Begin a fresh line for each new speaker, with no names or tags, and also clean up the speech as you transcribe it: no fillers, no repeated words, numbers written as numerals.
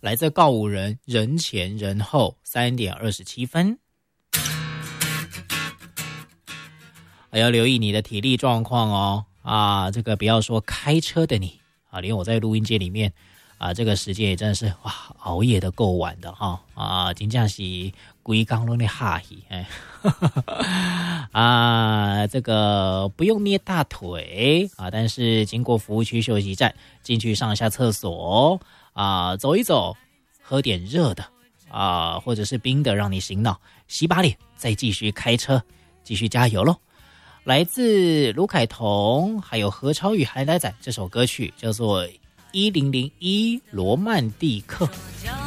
来自告五人，人前人后3点27分。还要留意你的体力状况哦。这个不要说开车的你啊，连我在录音间里面这个时间也真的是哇，熬夜的够晚的哈真正是规工拢在哈气这个不用捏大腿但是经过服务区休息站进去上下厕所走一走，喝点热的或者是冰的让你醒脑，洗把脸，再继续开车，继续加油咯。来自卢凯彤还有何超与海奶仔，这首歌曲叫做1001罗曼蒂克。